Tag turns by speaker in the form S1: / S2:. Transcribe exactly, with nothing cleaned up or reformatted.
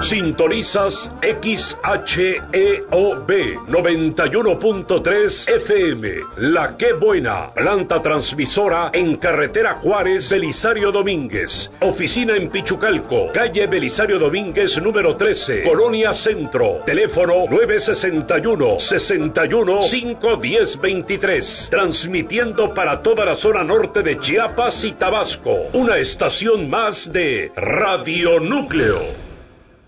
S1: Sintonizas X H E O B noventa y uno punto tres F M. La Qué Buena, planta transmisora en carretera Juárez, Belisario Domínguez. Oficina en Pichucalco, calle Belisario Domínguez número trece, Colonia Centro. Teléfono nueve sesenta y uno, sesenta y uno, cinco diez veintitrés. Transmitiendo para toda la zona norte de Chiapas y Tabasco. Una estación más de Radio Núcleo.